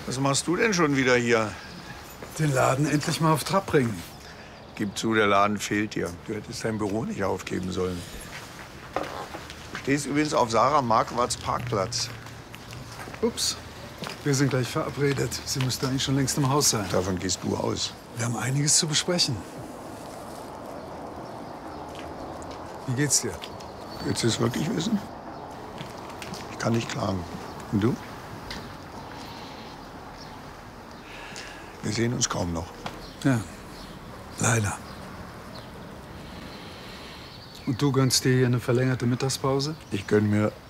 Was machst du denn schon wieder hier? Den Laden endlich mal auf Trab bringen. Gib zu, der Laden fehlt dir. Du hättest dein Büro nicht aufgeben sollen. Du stehst übrigens auf Sarah Marquards Parkplatz. Ups, wir sind gleich verabredet. Sie müsste eigentlich schon längst im Haus sein. Davon gehst du aus. Wir haben einiges zu besprechen. Wie geht's dir? Willst du es wirklich wissen? Ich kann nicht klagen. Und du? Wir sehen uns kaum noch. Ja, leider. Und du gönnst dir hier eine verlängerte Mittagspause? Ich gönn mir